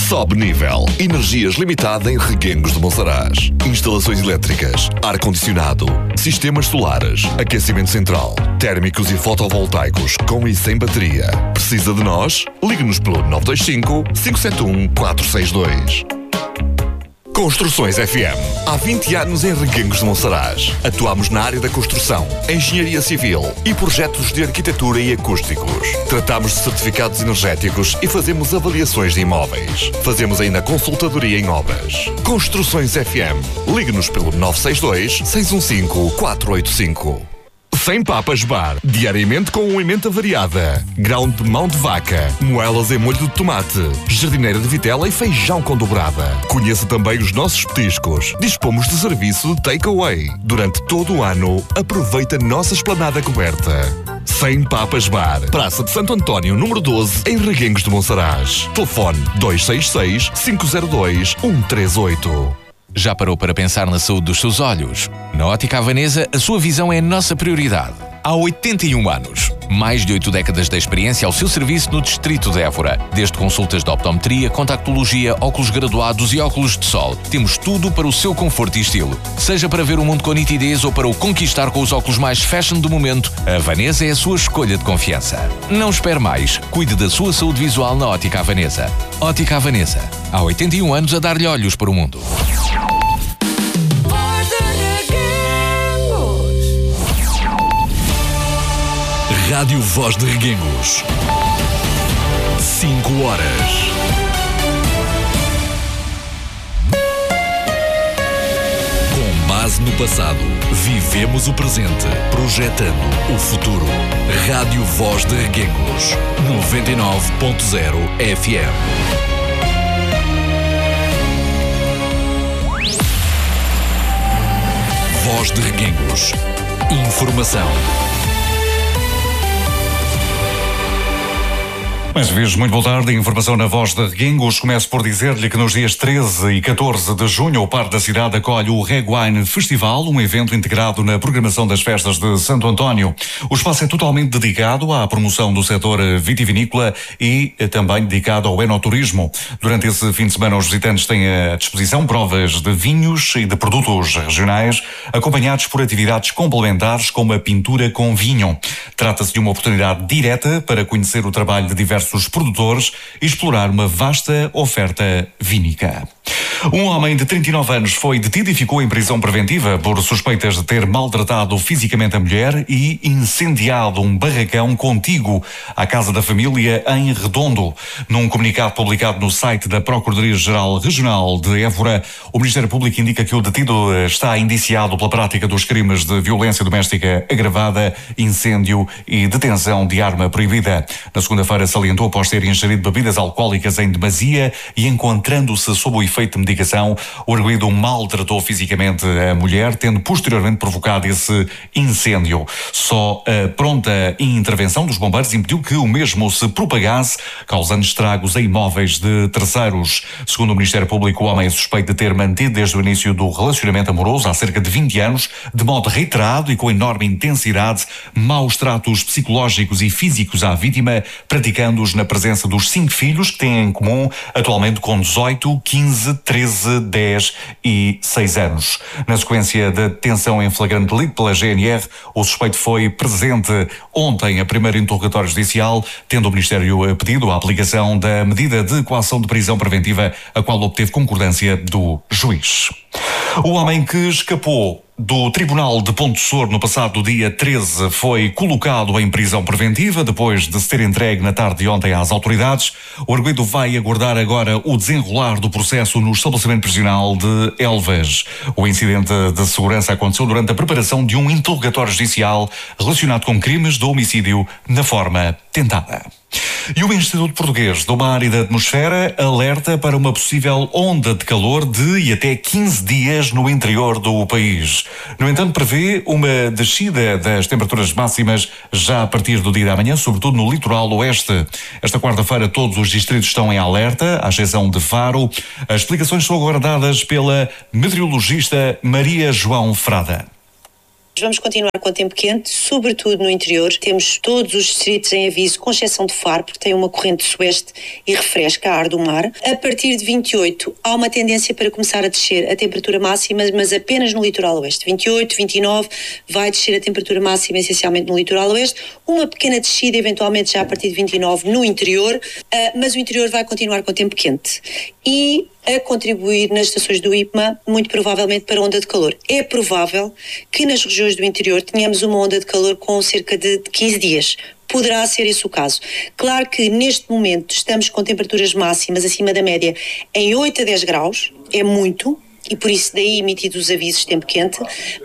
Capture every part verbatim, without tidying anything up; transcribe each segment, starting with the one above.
Sobe nível. Energias limitada em Reguengos de Monsaraz. Instalações elétricas, ar-condicionado, sistemas solares, aquecimento central, térmicos e fotovoltaicos com e sem bateria. Precisa de nós? Ligue-nos pelo nove dois cinco, cinco sete um, quatro seis dois. Construções F M. Há vinte anos em Reguengos de Monsaraz. Atuamos na área da construção, engenharia civil e projetos de arquitetura e acústicos. Tratamos de certificados energéticos e fazemos avaliações de imóveis. Fazemos ainda consultadoria em obras. Construções F M. Ligue-nos pelo nove seis dois, seis um cinco, quatro oito cinco. Sem Papas Bar, diariamente com uma emenda variada, grão de mão de vaca, moelas em molho de tomate, jardineira de vitela e feijão com dobrada. Conheça também os nossos petiscos. Dispomos de serviço de take-away. Durante todo o ano, aproveita a nossa esplanada coberta. Sem Papas Bar, Praça de Santo António, número doze, em Reguengos de Monsaraz. Telefone dois seis seis, cinco zero dois, um três oito. Já parou para pensar na saúde dos seus olhos? Na Ótica Havanesa, a sua visão é a nossa prioridade. Há oitenta e um anos, mais de oito décadas de experiência ao seu serviço no Distrito de Évora. Desde consultas de optometria, contactologia, óculos graduados e óculos de sol. Temos tudo para o seu conforto e estilo. Seja para ver o mundo com nitidez ou para o conquistar com os óculos mais fashion do momento, a Havanesa é a sua escolha de confiança. Não espere mais. Cuide da sua saúde visual na Ótica Havanesa. Ótica Havanesa. Há oitenta e um anos a dar-lhe olhos para o mundo. Rádio Voz de Reguengos. Cinco horas. Com base no passado, vivemos o presente, projetando o futuro. Rádio Voz de Reguengos. noventa e nove ponto zero F M. Voz de Reguengos. Informação. Mais vezes, muito boa tarde. Informação na Voz de Reguengos. Começo por dizer-lhe que nos dias treze e catorze de junho, o Parque da Cidade acolhe o Reguine Festival, um evento integrado na programação das festas de Santo António. O espaço é totalmente dedicado à promoção do setor vitivinícola e também dedicado ao enoturismo. Durante esse fim de semana, os visitantes têm à disposição provas de vinhos e de produtos regionais, acompanhados por atividades complementares como a pintura com vinho. Trata-se de uma oportunidade direta para conhecer o trabalho de diversos produtores e explorar uma vasta oferta vínica. Um homem de trinta e nove anos foi detido e ficou em prisão preventiva por suspeitas de ter maltratado fisicamente a mulher e incendiado um barracão contíguo à casa da família em Redondo. Num comunicado publicado no site da Procuradoria-Geral Regional de Évora, o Ministério Público indica que o detido está indiciado pela prática dos crimes de violência doméstica agravada, incêndio e detenção de arma proibida. Na segunda-feira salientou após ter ingerido bebidas alcoólicas em demasia e encontrando-se sob o efeito de medicação, o arguido maltratou fisicamente a mulher, tendo posteriormente provocado esse incêndio. Só a pronta intervenção dos bombeiros impediu que o mesmo se propagasse, causando estragos a imóveis de terceiros. Segundo o Ministério Público, o homem é suspeito de ter mantido desde o início do relacionamento amoroso, há cerca de vinte anos, de modo reiterado e com enorme intensidade, maus tratos psicológicos e físicos à vítima, praticando-os na presença dos cinco filhos que têm em comum, atualmente com dezoito, quinze, treze, dez e seis anos. Na sequência da detenção em flagrante delito pela G N R, o suspeito foi presente ontem a primeiro interrogatório judicial, tendo o Ministério pedido a aplicação da medida de coação de prisão preventiva, a qual obteve concordância do juiz. O homem que escapou do Tribunal de Ponte Sor no passado dia treze foi colocado em prisão preventiva depois de se ter entregue na tarde de ontem às autoridades. O arguido vai aguardar agora o desenrolar do processo no estabelecimento prisional de Elvas. O incidente de segurança aconteceu durante a preparação de um interrogatório judicial relacionado com crimes de homicídio na forma tentada. E o Instituto Português do Mar e da Atmosfera alerta para uma possível onda de calor de e até quinze dias no interior do país. No entanto, prevê uma descida das temperaturas máximas já a partir do dia de amanhã, sobretudo no litoral oeste. Esta quarta-feira todos os distritos estão em alerta, à exceção de Faro. As explicações são agora dadas pela meteorologista Maria João Frada. Vamos continuar com o tempo quente, sobretudo no interior. Temos todos os distritos em aviso, com exceção de Faro, porque tem uma corrente sueste e refresca a ar do mar. A partir de vinte e oito, há uma tendência para começar a descer a temperatura máxima, mas apenas no litoral oeste. vinte e oito, vinte e nove, vai descer a temperatura máxima essencialmente no litoral oeste. Uma pequena descida, eventualmente, já a partir de vinte e nove no interior, mas o interior vai continuar com o tempo quente. E a contribuir nas estações do I P M A, muito provavelmente para onda de calor. É provável que nas regiões do interior tenhamos uma onda de calor com cerca de quinze dias. Poderá ser esse o caso. Claro que neste momento estamos com temperaturas máximas acima da média em oito a dez graus, é muito, e por isso daí emitidos os avisos de tempo quente,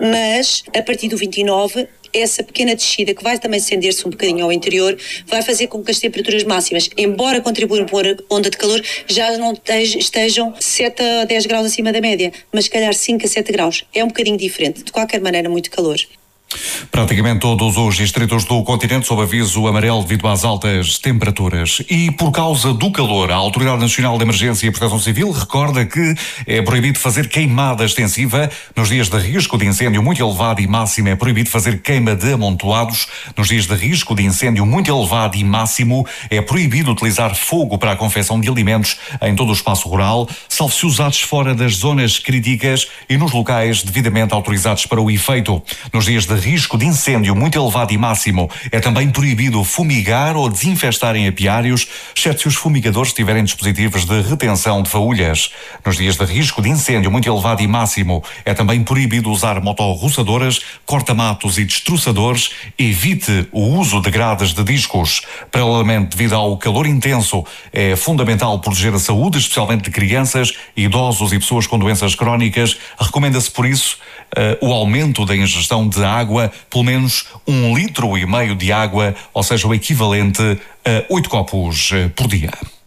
mas a partir do vinte e nove, essa pequena descida, que vai também estender-se um bocadinho ao interior, vai fazer com que as temperaturas máximas, embora contribuam para a onda de calor, já não estejam sete a dez graus acima da média, mas se calhar cinco a sete graus. É um bocadinho diferente. De qualquer maneira, muito calor. Praticamente todos os distritos do continente sob aviso amarelo devido às altas temperaturas. E por causa do calor, a Autoridade Nacional de Emergência e Proteção Civil recorda que é proibido fazer queimada extensiva nos dias de risco de incêndio muito elevado e máximo. É proibido fazer queima de amontoados nos dias de risco de incêndio muito elevado e máximo. É proibido utilizar fogo para a confecção de alimentos em todo o espaço rural, salvo se usados fora das zonas críticas e nos locais devidamente autorizados para o efeito. Nos dias de risco de incêndio muito elevado e máximo, é também proibido fumigar ou desinfestar em apiários, exceto se os fumigadores tiverem dispositivos de retenção de faúlhas. Nos dias de risco de incêndio muito elevado e máximo, é também proibido usar motorroçadoras, corta-matos e destroçadores. Evite o uso de grades de discos. Paralelamente, devido ao calor intenso, é fundamental proteger a saúde, especialmente de crianças, idosos e pessoas com doenças crónicas. Recomenda-se, por isso, uh, o aumento da ingestão de água, pelo menos um litro e meio de água, ou seja, o equivalente a oito copos por dia.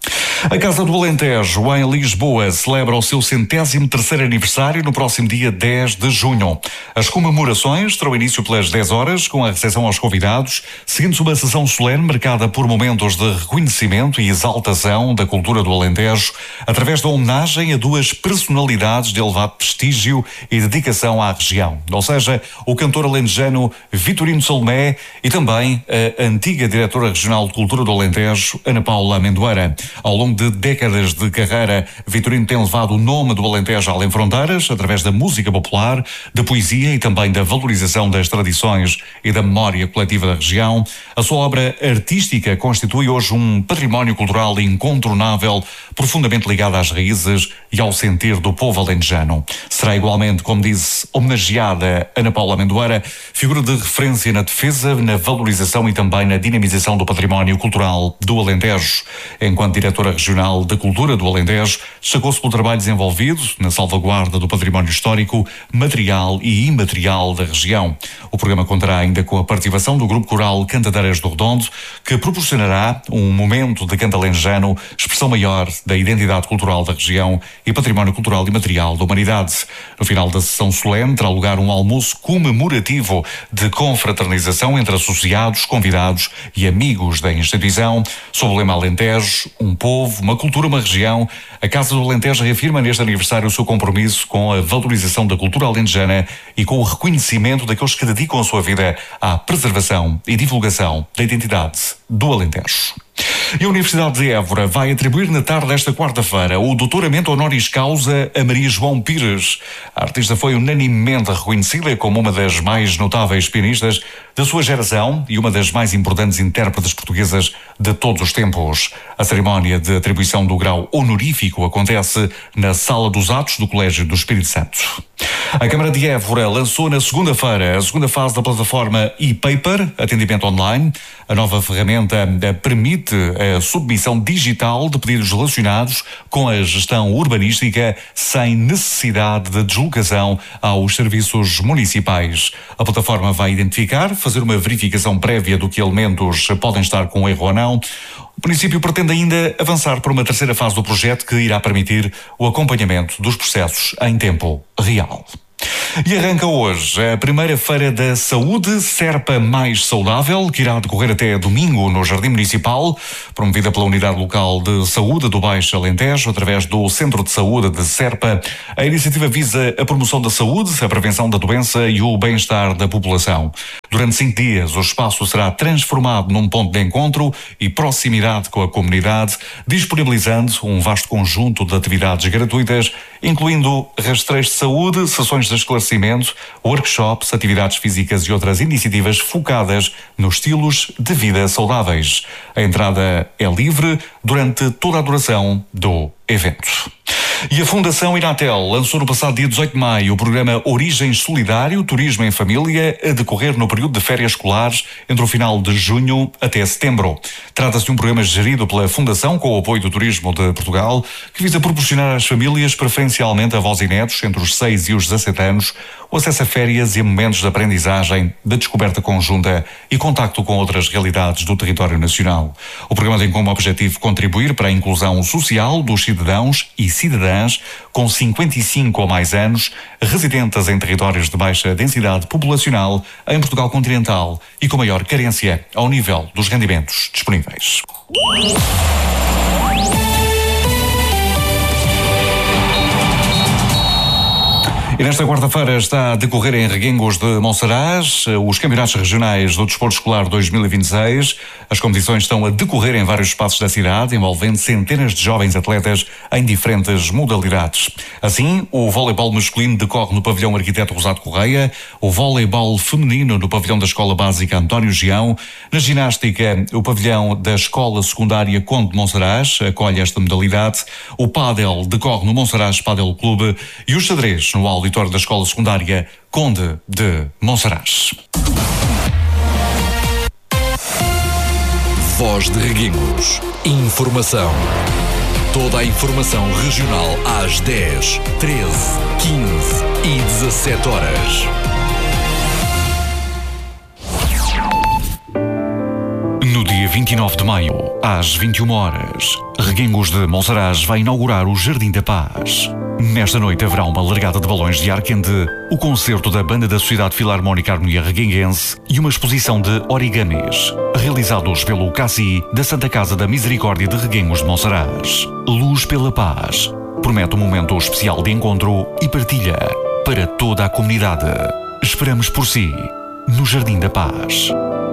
A Casa do Alentejo, em Lisboa, celebra o seu centésimo terceiro aniversário no próximo dia dez de junho. As comemorações terão início pelas dez horas, com a recepção aos convidados, seguindo-se uma sessão solene marcada por momentos de reconhecimento e exaltação da cultura do Alentejo, através da homenagem a duas personalidades de elevado prestígio e dedicação à região. Ou seja, o cantor alentejano Vitorino Salomé e também a antiga diretora regional de cultura do Alentejo, Ana Paula Amendoeira. Ao longo de décadas de carreira, Vitorino tem levado o nome do Alentejo além fronteiras, através da música popular, da poesia e também da valorização das tradições e da memória coletiva da região. A sua obra artística constitui hoje um património cultural incontornável, profundamente ligado às raízes e ao sentir do povo alentejano. Será igualmente, como disse, homenageada Ana Paula Amendoeira, figura de referência na defesa, na valorização e também na dinamização do património cultural do Alentejo. Enquanto diretora regional da cultura do Alentejo, destacou-se pelo trabalho desenvolvido na salvaguarda do património histórico, material e imaterial da região. O programa contará ainda com a participação do grupo coral Cantadeiras do Redondo, que proporcionará um momento de canto alentejano, expressão maior da identidade cultural da região e património cultural e material da humanidade. No final da sessão solene terá lugar um almoço comemorativo de confraternização entre associados, convidados e amigos da instituição, sob o lema Alentejo, um povo, uma cultura, uma região. A Casa do Alentejo reafirma neste aniversário o seu compromisso com a valorização da cultura alentejana e com o reconhecimento daqueles que dedicam a sua vida à preservação e divulgação da identidade do Alentejo. E a Universidade de Évora vai atribuir na tarde desta quarta-feira o doutoramento honoris causa a Maria João Pires. A artista foi unanimemente reconhecida como uma das mais notáveis pianistas da sua geração e uma das mais importantes intérpretes portuguesas de todos os tempos. A cerimónia de atribuição do grau honorífico acontece na Sala dos Atos do Colégio do Espírito Santo. A Câmara de Évora lançou na segunda-feira a segunda fase da plataforma e-Paper, atendimento online. A nova ferramenta permite a submissão digital de pedidos relacionados com a gestão urbanística sem necessidade de deslocação aos serviços municipais. A plataforma vai identificar, fazer uma verificação prévia do que elementos podem estar com erro ou não. O município pretende ainda avançar para uma terceira fase do projeto que irá permitir o acompanhamento dos processos em tempo real. E arranca hoje a primeira Feira da Saúde, Serpa Mais Saudável, que irá decorrer até domingo no Jardim Municipal, promovida pela Unidade Local de Saúde do Baixo Alentejo, através do Centro de Saúde de Serpa. A iniciativa visa a promoção da saúde, a prevenção da doença e o bem-estar da população. Durante cinco dias, o espaço será transformado num ponto de encontro e proximidade com a comunidade, disponibilizando um vasto conjunto de atividades gratuitas, incluindo rastreios de saúde, sessões de esclarecimento, workshops, atividades físicas e outras iniciativas focadas nos estilos de vida saudáveis. A entrada é livre durante toda a duração do evento. E a Fundação Inatel lançou no passado dia dezoito de maio o programa Origens Solidário, Turismo em Família, a decorrer no período de férias escolares entre o final de junho até setembro. Trata-se de um programa gerido pela Fundação com o apoio do Turismo de Portugal, que visa proporcionar às famílias, preferencialmente avós e netos entre os seis e os dezassete anos, o acesso a férias e a momentos de aprendizagem, de descoberta conjunta e contacto com outras realidades do território nacional. O programa tem como objetivo contribuir para a inclusão social dos cidadãos e cidadãs com cinquenta e cinco ou mais anos, residentes em territórios de baixa densidade populacional em Portugal continental e com maior carência ao nível dos rendimentos disponíveis. E nesta quarta-feira está a decorrer em Reguengos de Monsaraz os Campeonatos Regionais do Desporto Escolar dois mil e vinte e seis. As competições estão a decorrer em vários espaços da cidade, envolvendo centenas de jovens atletas em diferentes modalidades. Assim, o voleibol masculino decorre no pavilhão Arquiteto Rosado Correia, o voleibol feminino no pavilhão da Escola Básica António Gião, na ginástica, o pavilhão da Escola Secundária Conde de Monsaraz acolhe esta modalidade, o pádel decorre no Monsaraz Pádel Clube e o xadrez no auditório da Escola Secundária Conde de Monsaraz. Voz de Reguengos. Informação. Toda a informação regional às dez, treze, quinze e dezassete horas. No dia vinte e nove de maio, às vinte e uma horas, Reguengos de Monsaraz vai inaugurar o Jardim da Paz. Nesta noite haverá uma largada de balões de ar quente, o concerto da Banda da Sociedade Filarmónica Harmonia Reguenguense e uma exposição de origamis, realizados pelo Cassi da Santa Casa da Misericórdia de Reguengos de Monsaraz. Luz pela Paz promete um momento especial de encontro e partilha para toda a comunidade. Esperamos por si, no Jardim da Paz.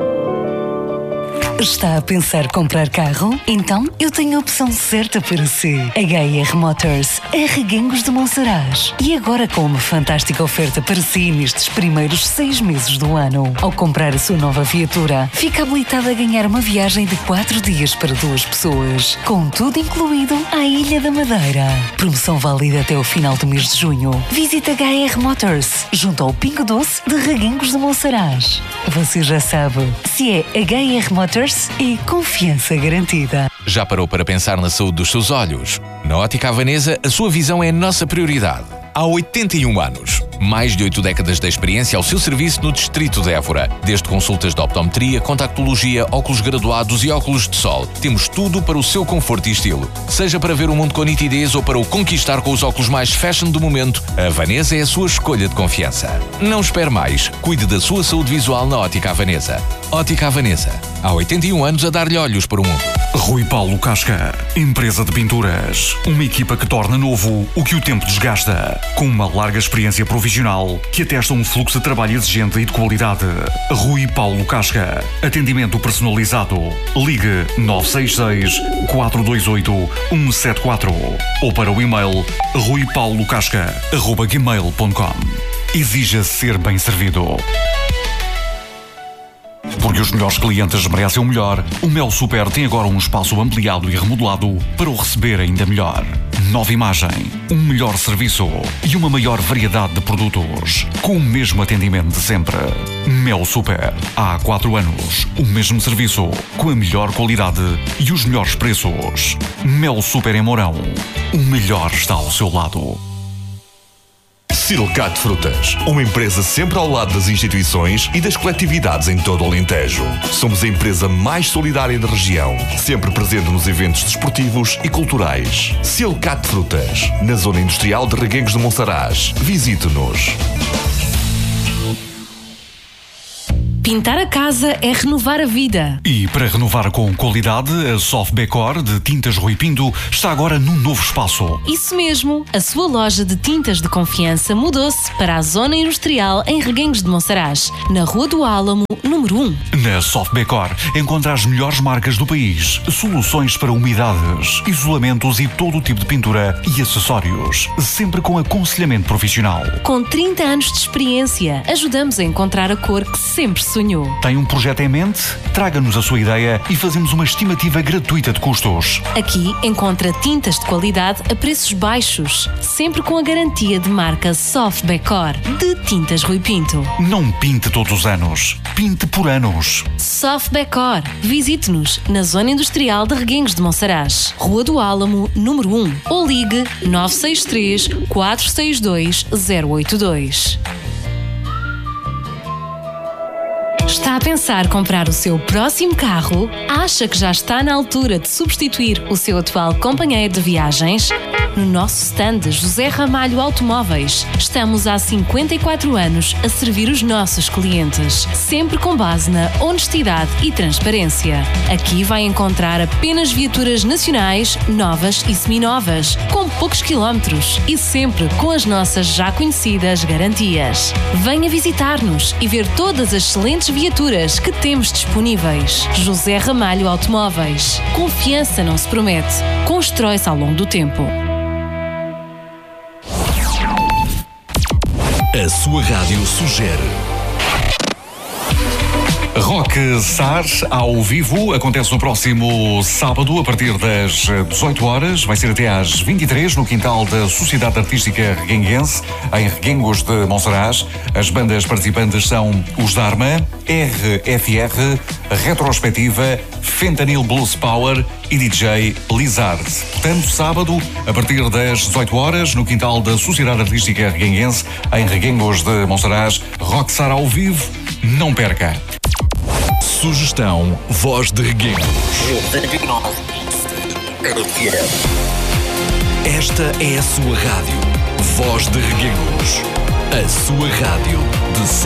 Está a pensar comprar carro? Então eu tenho a opção certa para si. H R Motors, a Reguengos de Monsaraz. E agora com uma fantástica oferta para si nestes primeiros seis meses do ano. Ao comprar a sua nova viatura, fica habilitado a ganhar uma viagem de quatro dias para duas pessoas, com tudo incluído à Ilha da Madeira. Promoção válida até o final do mês de junho. Visite H R Motors, junto ao Pingo Doce de Reguengos de Monsaraz. Você já sabe, se é H R Motors, e confiança garantida. Já parou para pensar na saúde dos seus olhos? Na Ótica Havanesa, a sua visão é a nossa prioridade. Há oitenta e um anos, mais de oito décadas de experiência ao seu serviço no Distrito de Évora. Desde consultas de optometria, contactologia, óculos graduados e óculos de sol. Temos tudo para o seu conforto e estilo. Seja para ver o mundo com nitidez ou para o conquistar com os óculos mais fashion do momento, a Havanesa é a sua escolha de confiança. Não espere mais. Cuide da sua saúde visual na Ótica Havanesa. Ótica Havanesa. Há oitenta e um anos a dar-lhe olhos para o mundo. Rui Paulo Casca, empresa de pinturas. Uma equipa que torna novo o que o tempo desgasta. Com uma larga experiência profissional que atesta um fluxo de trabalho exigente e de qualidade. Rui Paulo Casca. Atendimento personalizado. Ligue nove seis seis, quatro dois oito, um sete quatro ou para o e-mail rui paulo casca arroba gmail ponto com. Exija ser bem servido. Porque os melhores clientes merecem o melhor, o Mel Super tem agora um espaço ampliado e remodelado para o receber ainda melhor. Nova imagem, um melhor serviço e uma maior variedade de produtos, com o mesmo atendimento de sempre. Mel Super, há quatro anos, o mesmo serviço, com a melhor qualidade e os melhores preços. Mel Super em Mourão, o melhor está ao seu lado. Silcat Frutas, uma empresa sempre ao lado das instituições e das coletividades em todo o Alentejo. Somos a empresa mais solidária da região, sempre presente nos eventos desportivos e culturais. Silcat Frutas, na zona industrial de Reguengos de Monsaraz. Visite-nos. Pintar a casa é renovar a vida. E para renovar com qualidade, a Soft Decor de Tintas Rui Pinto está agora num novo espaço. Isso mesmo, a sua loja de tintas de confiança mudou-se para a zona industrial em Reguengos de Monsaraz, na Rua do Álamo, número um. Na Soft Decor encontra as melhores marcas do país, soluções para umidades, isolamentos e todo o tipo de pintura e acessórios, sempre com aconselhamento profissional. Com trinta anos de experiência, ajudamos a encontrar a cor que sempre sonhou. Tem um projeto em mente? Traga-nos a sua ideia e fazemos uma estimativa gratuita de custos. Aqui encontra tintas de qualidade a preços baixos, sempre com a garantia de marca Soft Decor de Tintas Rui Pinto. Não pinte todos os anos, pinte por anos. Soft Decor. Visite-nos na Zona Industrial de Reguengos de Monsaraz, Rua do Álamo, número um, ou ligue nove seis três, quatro seis dois, zero oito dois. Está a pensar comprar o seu próximo carro? Acha que já está na altura de substituir o seu atual companheiro de viagens? No nosso stand José Ramalho Automóveis, estamos há cinquenta e quatro anos a servir os nossos clientes, sempre com base na honestidade e transparência. Aqui vai encontrar apenas viaturas nacionais, novas e seminovas, com poucos quilómetros e sempre com as nossas já conhecidas garantias. Venha visitar-nos e ver todas as excelentes viaturas que temos disponíveis. José Ramalho Automóveis. Confiança não se promete, constrói-se ao longo do tempo. A sua rádio sugere. Rock Sar ao vivo acontece no próximo sábado a partir das dezoito horas, vai ser até às vinte e três no quintal da Sociedade Artística Reguenguense, em Reguengos de Monsaraz. As bandas participantes são os Dharma, R F R, Retrospectiva, Fentanyl Blues Power e D J Lizard. Portanto, sábado, a partir das dezoito horas, no quintal da Sociedade Artística Reguenguense, em Reguengos de Monsaraz, Rock Sar ao vivo, não perca! Sugestão Voz de Reguengos. Esta é a sua rádio. Voz de Reguengos. A sua rádio de